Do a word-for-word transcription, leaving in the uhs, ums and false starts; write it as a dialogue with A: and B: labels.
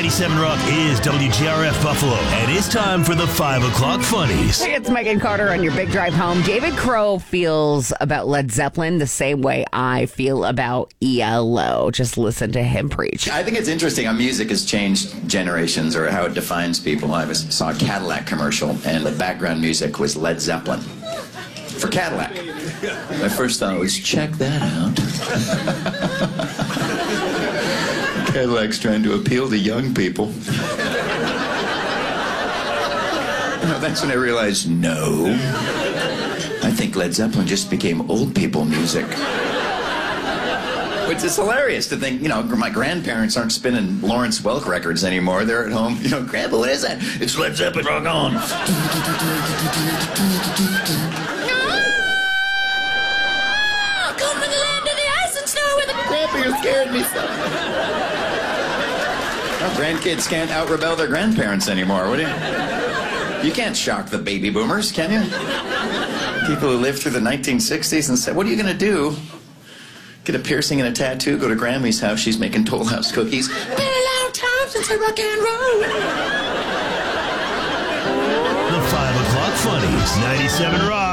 A: ninety-seven Rock is W G R F Buffalo, and it's time for the five o'clock Funnies.
B: Hey, it's Megan Carter on your big drive home. David Crow feels about Led Zeppelin the same way I feel about E L O. Just listen to him preach.
C: I think it's interesting how music has changed generations or how it defines people. I was, saw a Cadillac commercial, and the background music was Led Zeppelin for Cadillac. My first thought was, check that out. Cadillac's trying to appeal to young people. No, that's when I realized, no. I think Led Zeppelin just became old people music. Which is hilarious to think, you know, my grandparents aren't spinning Lawrence Welk records anymore. They're at home, you know, Grandpa, what is that? It's Led Zeppelin, rock on.
D: Come to the land of the ice and snow with a...
C: Grandpa, you're scaring me so. Well, grandkids can't out-rebel their grandparents anymore, would you? You can't shock the baby boomers, can you? People who lived through the nineteen sixties and said, what are you going to do? Get a piercing and a tattoo, go to Grammy's house, she's making Toll House cookies. Been a long time since I rock and roll.
A: The five o'clock Funnies, ninety-seven Rock.